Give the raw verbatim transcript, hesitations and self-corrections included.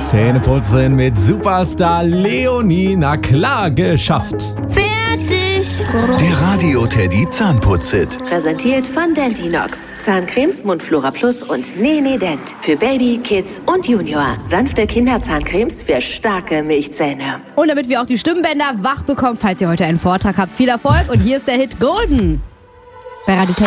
Zähneputzen mit Superstar Leonie. Na klar, geschafft. Fertig. Der Radio Teddy Zahnputz-Hit. Präsentiert von Dentinox. Zahncremes Mundflora Plus und Nene Dent. Für Baby, Kids und Junior. Sanfte Kinderzahncremes für starke Milchzähne. Und damit wir auch die Stimmbänder wach bekommen, falls ihr heute einen Vortrag habt, viel Erfolg. Und hier ist der Hit Golden bei Radio Teddy.